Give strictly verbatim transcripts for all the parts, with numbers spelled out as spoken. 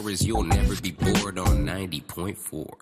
You'll never be bored on ninety point four.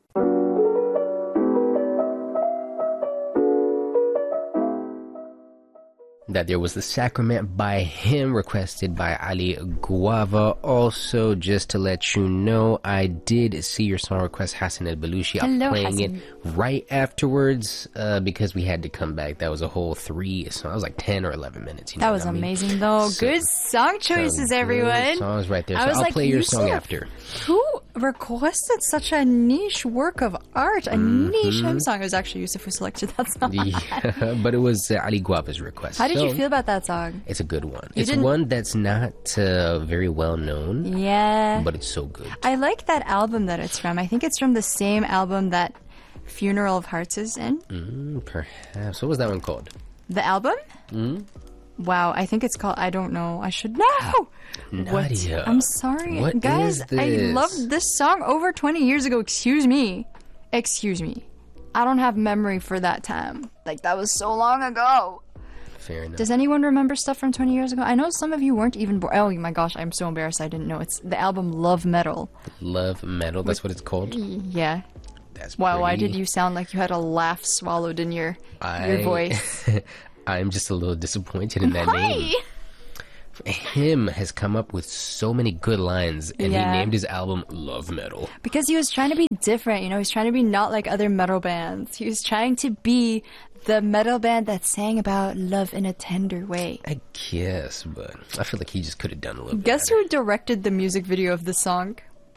That there was the Sacrament by him, requested by Ali Guava. Also, just to let you know, I did see your song request, Hassan El Balushi. I'm Hello, playing Hassan. it right afterwards uh, because we had to come back. That was a whole three, so that was like ten or eleven minutes. You know That was what I mean? amazing, though. So- good song choices, Some everyone. good songs right there. I So was I'll like, play your you song said- after. Who requested such a niche work of art? A niche hymn song. It was actually Yusuf who selected that song. Yeah, but it was uh, Ali Guava's request. How did you So- feel about that song? It's a good one. You It's didn't- one that's not uh, very well known, Yeah. but it's so good. I like that album that it's from. I think it's from the same album that Funeral of Hearts is in. Mm, perhaps. What was that one called? The album? Mm. Wow, I think it's called I Don't Know. I should know. Nadia. What? I'm sorry. What Guys, is this? I loved this song over twenty years ago. Excuse me. Excuse me. I don't have memory for that time. Like, that was so long ago. Fair enough. Does anyone remember stuff from twenty years ago? I know some of you weren't even born. Oh my gosh, I'm so embarrassed. I didn't know. It's the album Love Metal. Love Metal, that's what it's called? Yeah. That's Wow, why pretty- did you sound like you had a laugh swallowed in your your I- voice? I'm just a little disappointed in that Why? name. Him has come up with so many good lines, and Yeah. he named his album Love Metal. Because he was trying to be different, you know, he's trying to be not like other metal bands. He was trying to be the metal band that sang about love in a tender way. I guess, but I feel like he just could have done a little bit Guess better. who directed the music video of the song?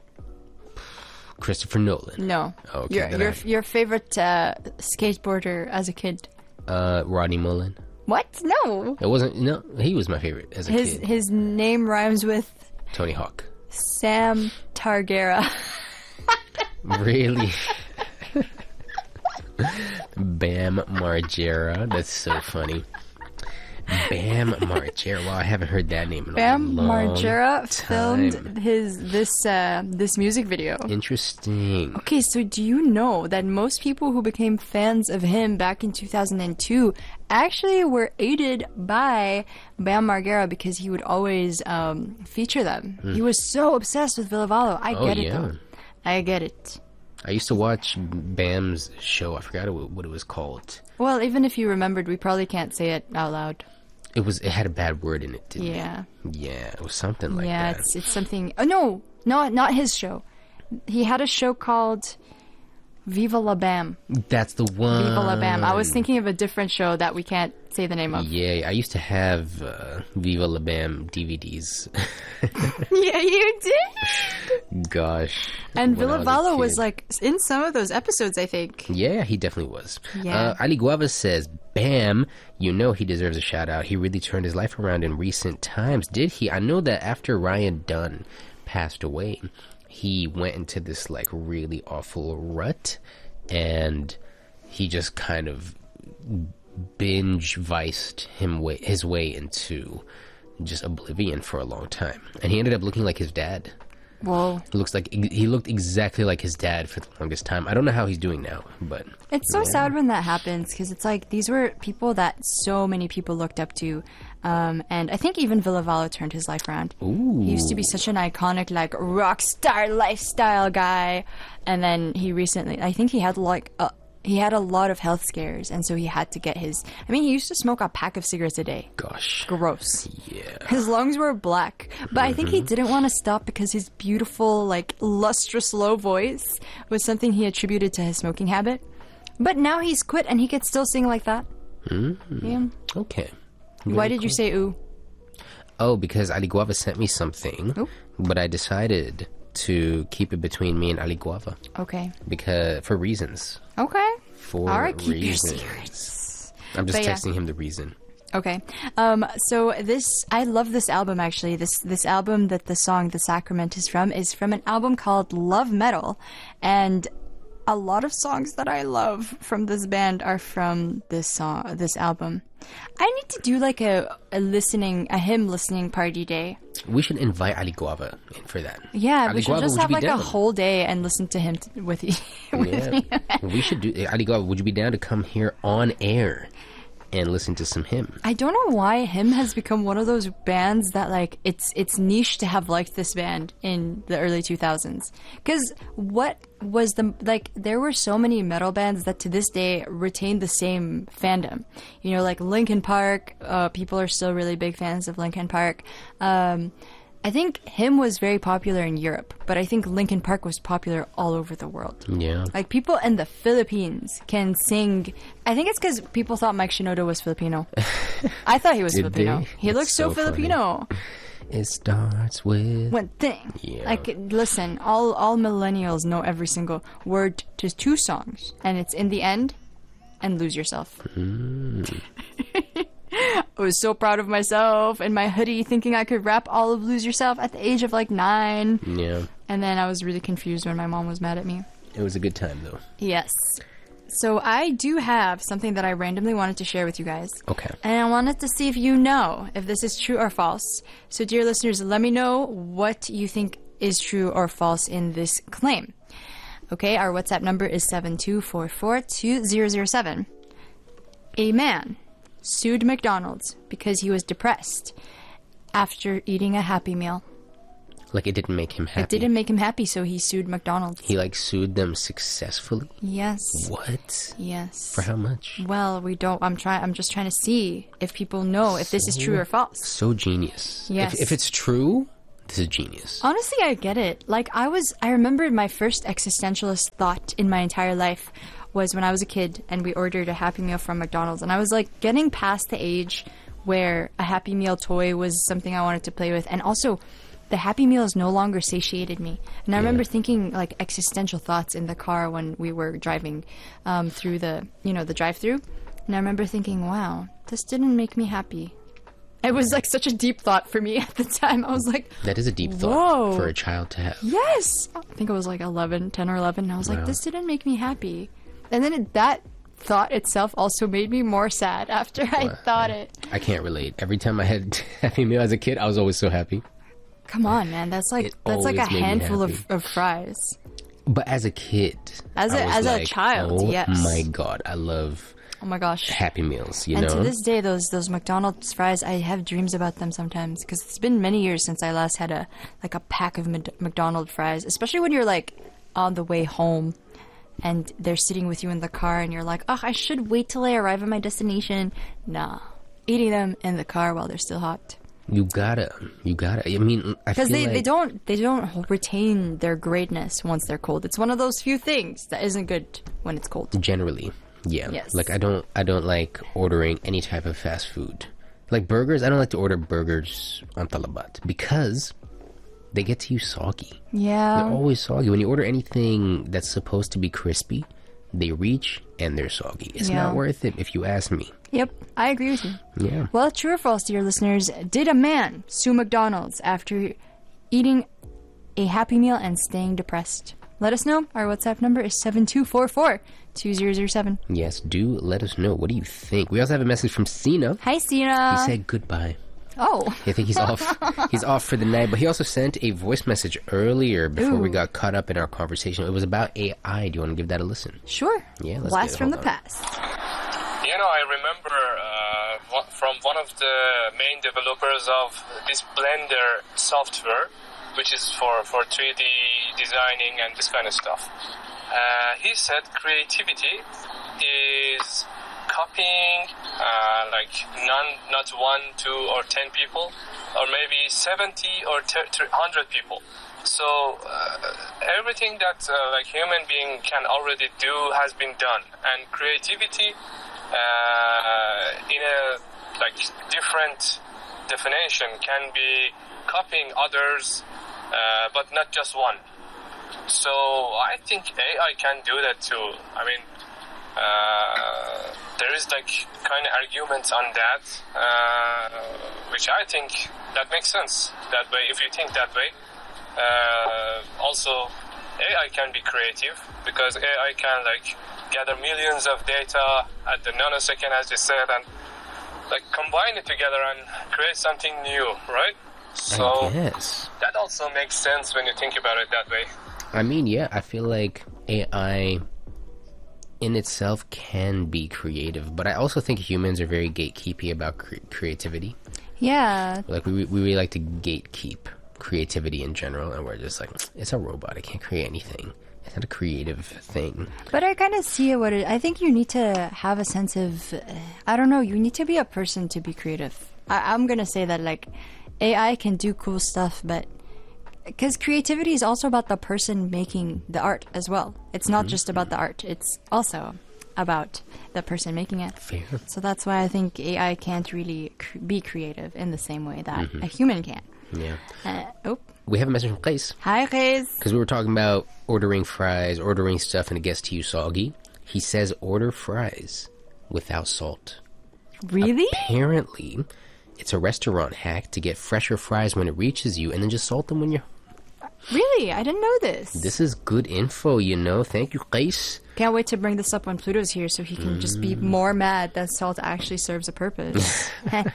Christopher Nolan. No. Okay, your then your, I- your favorite uh, skateboarder as a kid. Uh, Rodney Mullen. What? No. It wasn't, no, he was my favorite as a His kid. his name rhymes with Tony Hawk. Sam Targera. Really? Bam Margera. That's so funny. Bam Margera. Wow, I haven't heard that name in Bam a long Margera time. filmed his this uh, this music video. Interesting. Okay, so do you know that most people who became fans of him back in two thousand two actually were aided by Bam Margera because he would always um, feature them. He was so obsessed with Villavalo. I Oh, get it yeah. though. I get it. I used to watch Bam's show. I forgot what it was called. Well, even if you remembered, we probably can't say it out loud. It was. It had a bad word in it, didn't Yeah. it? Yeah, it was something like yeah, that. it's it's something. Oh no, no, not his show. He had a show called Viva La Bam. That's the one. Viva La Bam. I was thinking of a different show that we can't say the name of. Yeah, I used to have uh, Viva La Bam D V Ds. Yeah, you did. Gosh. And when I was a Villavalo was kid. like in some of those episodes, I think. Yeah, he definitely was. Yeah. Uh, Ali Guava says, Bam, you know he deserves a shout out. He really turned his life around in recent times, did he? I know that after Ryan Dunn passed away, he went into this like really awful rut, and he just kind of binge viced him way, his way into just oblivion for a long time. And he ended up looking like his dad. Whoa. He looks like he looked exactly like his dad for the longest time. I don't know how he's doing now, but It's so sad when that happens because it's like these were people that so many people looked up to. Um, and I think even Villavalo turned his life around. Ooh. He used to be such an iconic, like, rock star lifestyle guy. And then he recently, I think he had like a, he had a lot of health scares. And so he had to get his, I mean, he used to smoke a pack of cigarettes a day. gosh, Gross. yeah. His lungs were black, but I think he didn't want to stop because his beautiful, like, lustrous low voice was something he attributed to his smoking habit. But now he's quit and he could still sing like that. Mm-hmm. Yeah. Okay. Why did you say ooh? Oh, because Ali Guava sent me something, Ooh. but I decided to keep it between me and Ali Guava Okay. because for reasons. Okay. For All right, keep your reasons. secrets. I'm just But yeah. texting him the reason. Okay. Um, so this, I love this album actually. This, this album that the song The Sacrament is from is from an album called Love Metal. And a lot of songs that I love from this band are from this song, this album. I need to do like a, a listening, a hymn listening party day. We should invite Ali Guava in for that. Yeah, Ali we should Guava, just would you have be like down? a whole day and listen to him t- with you. with Yeah. me. We should do Ali Guava. Would you be down to come here on air? and listen to some Him. I don't know why Him has become one of those bands that like it's it's niche to have liked this band in the early two thousands. Because what was the like there were so many metal bands that to this day retain the same fandom. You know, like Linkin Park. Uh, people are still really big fans of Linkin Park. Um, I think Him was very popular in Europe, but I think Linkin Park was popular all over the world. Yeah. Like, people in the Philippines can sing. I think it's because people thought Mike Shinoda was Filipino. I thought he was Did Filipino. they? He That's looks so, so funny. Filipino. It starts with... One thing. Yeah. Like, listen, all, all millennials know every single word to two songs, and it's In the End and Lose Yourself. Mm. I was so proud of myself in my hoodie thinking I could rap all of Lose Yourself at the age of like nine. Yeah. And then I was really confused when my mom was mad at me. It was a good time, though. Yes. So I do have something that I randomly wanted to share with you guys. Okay. And I wanted to see if you know if this is true or false. So dear listeners, let me know what you think is true or false in this claim. Okay, our WhatsApp number is seven two four four two zero zero seven. A man sued McDonald's because he was depressed after eating a Happy Meal. Like, it didn't make him happy. It didn't make him happy, so he sued McDonald's. He, like, sued them successfully? Yes. What? Yes. For how much? Well, we don't. I'm trying. I'm just trying to see if people know if this is true or false. So genius. Yes. If, if it's true, this is genius. Honestly, I get it. Like, I was. I remember my first existentialist thought in my entire life was when I was a kid and we ordered a Happy Meal from McDonald's, and I was like getting past the age where a Happy Meal toy was something I wanted to play with, and also the Happy Meals no longer satiated me. And I Yeah. remember thinking like existential thoughts in the car when we were driving um, through the, you know, the drive-through. And I remember thinking, wow, this didn't make me happy. It was like such a deep thought for me at the time. I was like, That is a deep thought Whoa. for a child to have. yes! I think I was like eleven, ten or eleven. And I was like, Wow. this didn't make me happy. And then it, that thought itself also made me more sad after I Wow. thought it. I can't relate. Every time I had Happy Meal as a kid, I was always so happy. Come on, man. That's like It that's like a always made me handful of, happy. of fries. But as a kid, As a- I was as a like, child, oh yes. my God, I love Oh my gosh. Happy Meals, you And know? to this day, those those McDonald's fries, I have dreams about them sometimes because it's been many years since I last had a like a pack of Mc- McDonald's fries. Especially when you're like on the way home, and they're sitting with you in the car, and you're like, oh, I should wait till I arrive at my destination. Nah, eating them in the car while they're still hot You gotta, you gotta. I mean, I feel because they, like they don't they don't retain their greatness once they're cold. It's one of those few things that isn't good when it's cold. generally, yeah. Yes. Like I don't, I don't like ordering any type of fast food. Like burgers, I don't like to order burgers on Talabat because they get to you soggy. Yeah. They're always soggy. When you order anything that's supposed to be crispy, they reach and they're soggy. It's Yeah. not worth it if you ask me. Yep, I agree with you. Yeah. Well, true or false, dear listeners, did a man sue McDonald's after eating a Happy Meal and staying depressed? Let us know. Our WhatsApp number is seven two four four two zero zero seven. Yes, do let us know. What do you think? We also have a message from Cena. Hi, Sina. He said goodbye. Oh. I think he's off. He's off for the night. But he also sent a voice message earlier before we Ooh. got caught up in our conversation. It was about A I. Do you want to give that a listen? Sure. Yeah, let's Blast do it. from the Hold on. past. You know, I remember uh, one- from one of the main developers of this Blender software, which is for, for three D designing and this kind of stuff. Uh, he said creativity is copying uh, like none, not one, two, or ten people, or maybe seventy or one hundred people. So uh, everything that uh, like human being can already do has been done, and creativity uh, in a like different definition can be copying others, uh, but not just one. So I think A I can do that too. I mean, uh, there is like kind of arguments on that, uh, which I think that makes sense that way. If you think that way, uh, also A I can be creative because A I can like gather millions of data at the nanosecond, as you said, and like combine it together and create something new, right? So I guess. that also makes sense when you think about it that way. I mean, yeah, I feel like A I in itself can be creative, but I also think humans are very gatekeepy about cre- creativity. Yeah. Like we we really like to gatekeep creativity in general, and we're just like, it's a robot. It can't create anything. It's not a creative thing. But I kind of see what it. I think you need to have a sense of. uh, I don't know. You need to be a person to be creative. I, I'm gonna say that like, A I can do cool stuff, but because creativity is also about the person making the art as well. It's not just about the art. It's also about the person making it. Fair. So that's why I think A I can't really cr- be creative in the same way that a human can. Yeah. Uh, oh, We have a message from Qais. hi, Rez. Because we were talking about ordering fries, ordering stuff, and it gets to you soggy. He says order fries without salt. Really? Apparently, it's a restaurant hack to get fresher fries when it reaches you, and then just salt them when you're... Really? I didn't know this. This is good info, you know. Thank you, Qais. Can't wait to bring this up when Pluto's here so he can just be more mad that salt actually serves a purpose.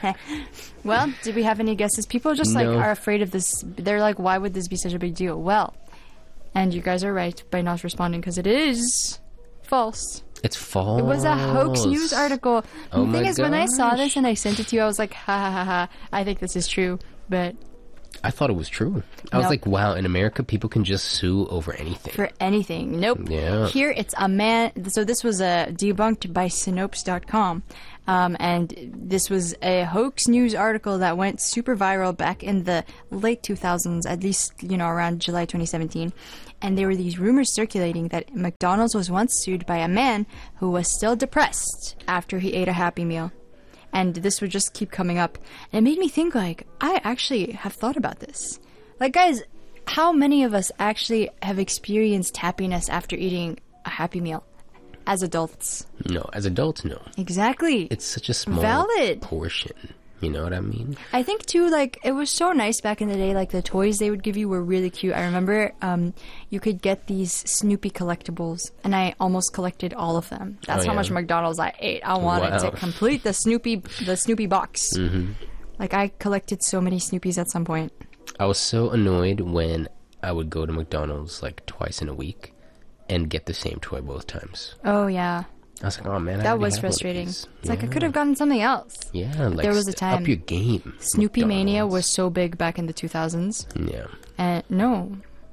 Well, did we have any guesses? People just like No. are afraid of this. They're like, why would this be such a big deal? Well, and you guys are right by not responding because it is false. It's false. It was a hoax news article. Oh the thing my is, when I saw gosh. this and I sent it to you, I was like, ha ha ha ha, I think this is true. But I thought it was true. I was Nope. like, wow, in America, people can just sue over anything. for anything. Nope. Yeah. Here it's a man. So this was uh, debunked by Synopes dot com. Um, and this was a hoax news article that went super viral back in the late two thousands, at least, you know, around July twenty seventeen. And there were these rumors circulating that McDonald's was once sued by a man who was still depressed after he ate a Happy Meal. And this would just keep coming up. And it made me think, like, I actually have thought about this. Like, guys, how many of us actually have experienced happiness after eating a Happy Meal as adults? No, as adults, no. Exactly. It's such a small Valid. portion. You know what I mean? I think too, like, it was so nice back in the day. Like, the toys they would give you were really cute. I remember um, you could get these Snoopy collectibles, and I almost collected all of them. That's Oh, how yeah? much McDonald's I ate. I wanted Wow. to complete the Snoopy, the Snoopy box. Mm-hmm. Like, I collected so many Snoopies at some point. I was so annoyed when I would go to McDonald's like twice in a week and get the same toy both times. Oh yeah, I was like, oh man, I that already was have one of frustrating. these. It's like I Yeah. could have gotten something else. Yeah, like there was a st- time. up your game. Snoopy Mania McDonald's. was so big back in the two thousands. Yeah, And no,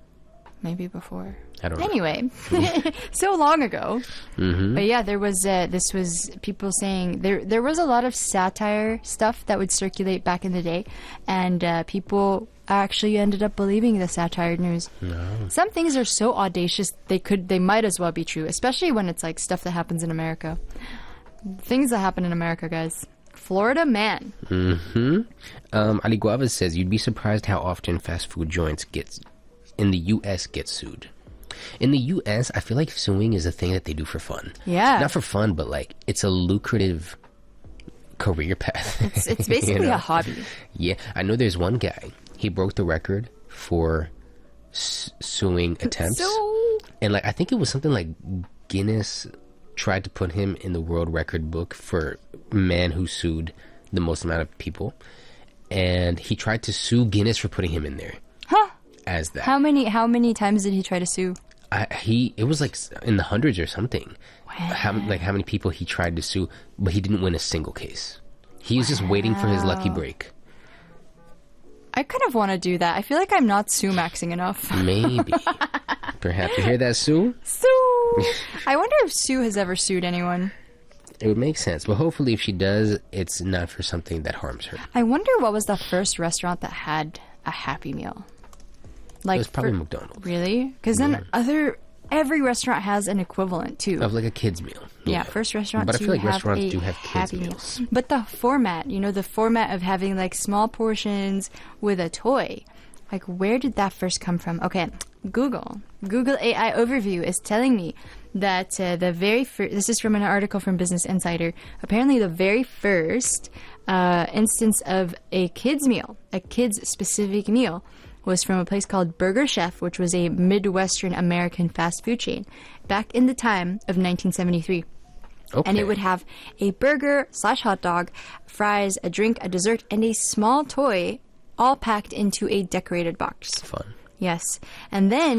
maybe before. I don't know. Anyway, so long ago. Mm-hmm. But yeah, there was uh, this was people saying there there was a lot of satire stuff that would circulate back in the day, and uh, people actually ended up believing the satire news. Some things are so audacious they could they might as well be true, especially when it's like stuff that happens in America. Things that happen in America, guys. Florida man. Mm-hmm. Um, Ali Guava says you'd be surprised how often fast food joints get in the U S get sued. In the U S, I feel like suing is a thing that they do for fun. Yeah. Not for fun, but like it's a lucrative career path. It's, it's You basically know? a hobby. Yeah, I know there's one guy. He broke the record for s- suing attempts. So And like I think it was something like Guinness tried to put him in the world record book for man who sued the most amount of people. And he tried to sue Guinness for putting him in there huh? as that. How many how many times did he try to sue? I, he it was like s- in the hundreds or something. How like how many people he tried to sue, but he didn't win a single case. He was just waiting for his lucky break. I kind of want to do that. I feel like I'm not Sue-maxing enough. Maybe. Perhaps. You hear that, Sue? Sue! I wonder if Sue has ever sued anyone. It would make sense. But hopefully if she does, it's not for something that harms her. I wonder what was the first restaurant that had a Happy Meal. Like It was probably for- McDonald's. Really? Because then other every restaurant has an equivalent too. Of like a kid's meal. Yeah, first restaurant But I to feel like have restaurants a do have kids' Happy meals. Meal. But the format, you know, the format of having like small portions with a toy, like where did that first come from? Okay, Google. Google A I overview is telling me that uh, the very first, this is from an article from Business Insider, apparently the very first uh, instance of a kids meal, a kids specific meal, was from a place called Burger Chef, which was a Midwestern American fast food chain back in the time of nineteen seventy-three. Okay. And it would have a burger slash hot dog, fries, a drink, a dessert, and a small toy all packed into a decorated box. Fun. Yes. And then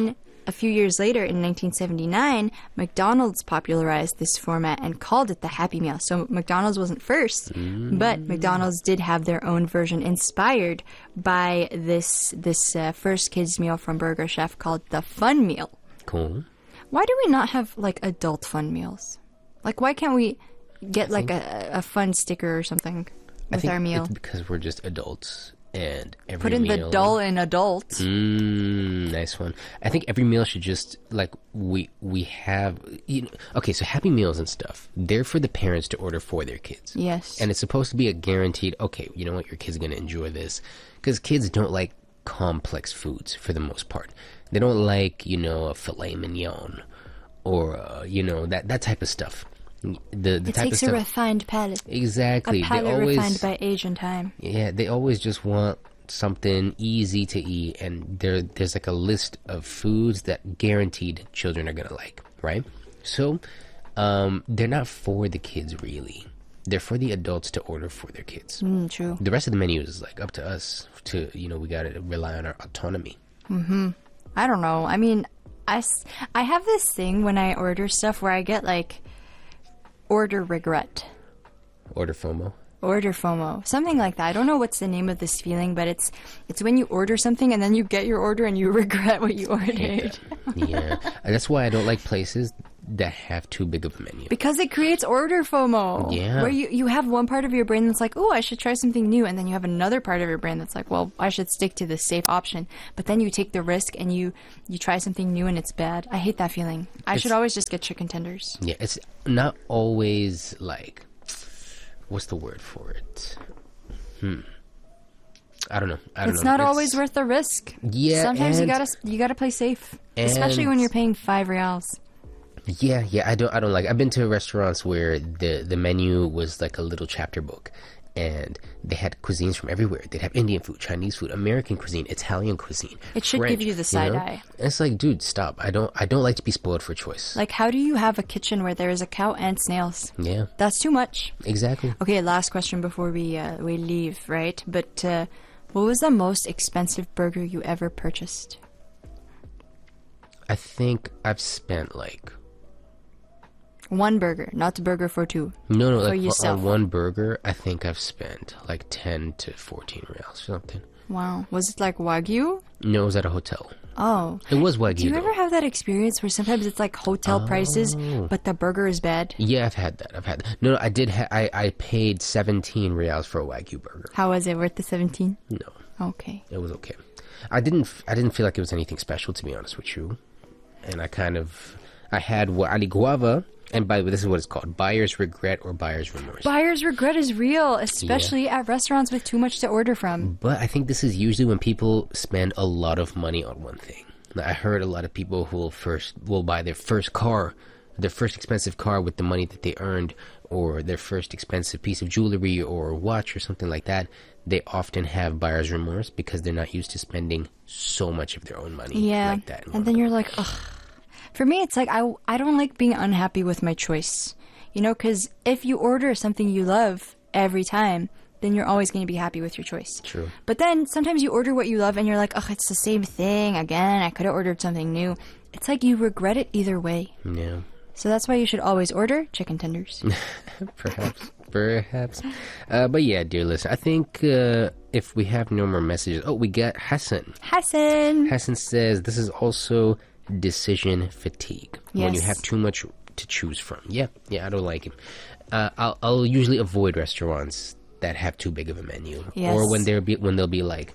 a few years later, in nineteen seventy-nine, McDonald's popularized this format and called it the Happy Meal. So McDonald's wasn't first, mm. but McDonald's did have their own version inspired by this this uh, first kids meal from Burger Chef called the Fun Meal. Cool. Why do we not have like adult fun meals? Like, why can't we get like a, a fun sticker or something with I think our meal? It's because we're just adults. And every Put in meal, the dull in adult. Mm, nice one. I think every meal should just like we we have. You know, okay, so Happy Meals and stuff. They're for the parents to order for their kids. Yes. And it's supposed to be a guaranteed. Okay, you know what? Your kid's gonna enjoy this because kids don't like complex foods for the most part. They don't like you know a filet mignon or uh, you know that that type of stuff. The, the it type takes of stuff, a refined palate. Exactly. A palate they always, refined by age and time. Yeah, they always just want something easy to eat, and there there's like a list of foods that guaranteed children are gonna like, right? So, um, they're not for the kids really. They're for the adults to order for their kids. Mm, true. The rest of the menu is like up to us to, you know, we gotta rely on our autonomy. Mm-hmm. I don't know. I mean, I, I have this thing when I order stuff where I get like order regret. Order FOMO. Order FOMO. Something like that. I don't know what's the name of this feeling, but it's it's when you order something and then you get your order and you regret what you ordered. Yeah. That's why I don't like places that have too big of a menu. Because it creates order FOMO. Yeah. Where you, you have one part of your brain that's like, oh, I should try something new. And then you have another part of your brain that's like, well, I should stick to the safe option. But then you take the risk and you, you try something new and it's bad. I hate that feeling. I It's- should always just get chicken tenders. Yeah, it's not always like, what's the word for it? Hmm. I don't know. I don't It's know. not always worth the risk. Yeah, Sometimes you and- gotta you gotta play safe, especially when and- you're paying five reals. Yeah, yeah. I don't. I don't like. I've been to restaurants where the the menu was like a little chapter book, and they had cuisines from everywhere. They'd have Indian food, Chinese food, American cuisine, Italian cuisine. It should French, give you the side know? eye. And it's like, dude, stop. I don't. I don't like to be spoiled for choice. Like, how do you have a kitchen where there is a cow and snails? Yeah, That's too much. exactly. Okay, last question before we uh, we leave, right? But uh, what was the most expensive burger you ever purchased? I think I've spent like One burger, not a burger for two. no, no, For like yourself. on one burger. I think I've spent like ten to fourteen reals or something. Wow. Was it like Wagyu? No, it was at a hotel. Oh. It was Wagyu. Do you though. ever have that experience where sometimes it's like hotel prices, but the burger is bad? Yeah, I've had that. I've had that. No, no, I did. Ha- I I paid seventeen reals for a Wagyu burger. How was it? Worth the seventeen? No, Okay. it was okay. I didn't. f- I didn't feel like it was anything special, to be honest with you. And I kind of. I had wa- aliguava, and by the way, this is what it's called: buyer's regret or buyer's remorse. Buyer's regret is real, especially at restaurants with too much to order from. But I think this is usually when people spend a lot of money on one thing. Now, I heard a lot of people who will first will buy their first car, their first expensive car with the money that they earned, or their first expensive piece of jewelry or watch or something like that. They often have buyer's remorse because they're not used to spending so much of their own money Yeah. like that. in And one then go. you're like, ugh. For me, it's like, I, I don't like being unhappy with my choice. You know, because if you order something you love every time, then you're always going to be happy with your choice. True. But then sometimes you order what you love and you're like, ugh, it's the same thing again. I could have ordered something new. It's like you regret it either way. Yeah. So that's why you should always order chicken tenders. Perhaps. Perhaps. Uh, but yeah, dear listener, I think uh, if we have no more messages. Oh, we got Hassan. Hassan! Hassan says this is also decision fatigue. When you Yes. have too much to choose from. Yeah, yeah, I don't like it. Uh, I'll, I'll usually avoid restaurants that have too big of a menu. Yes. Or when, they'll be, when they'll be like,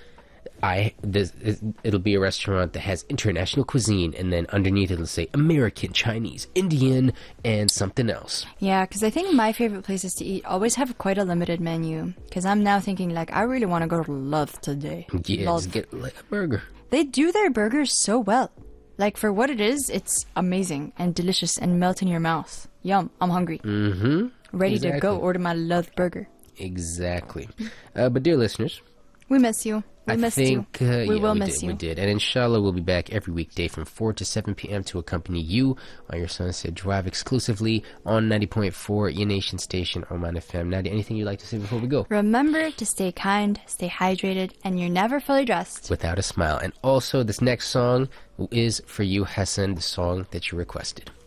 I this, it'll be a restaurant that has international cuisine, and then underneath it'll say American, Chinese, Indian, and something else. Yeah, because I think my favorite places to eat always have quite a limited menu. Because I'm now thinking, like, I really want to go to Love today. Yeah, Love. just get like a burger. They do their burgers so well. Like, for what it is, it's amazing and delicious and melt in your mouth. Yum, I'm hungry. Mm-hmm. Ready to exactly. go order my Love burger. Exactly. Uh, but dear listeners, We miss you. We I missed think, you. Uh, we yeah, will we miss did, you. We did. And inshallah, we'll be back every weekday from four to seven p.m. to accompany you on your Sunset Drive exclusively on ninety point four, your nation station, Oman F M. Nadia, anything you'd like to say before we go? Remember to stay kind, stay hydrated, and you're never fully dressed. Without a smile. And also, this next song is for you, Hassan, the song that you requested.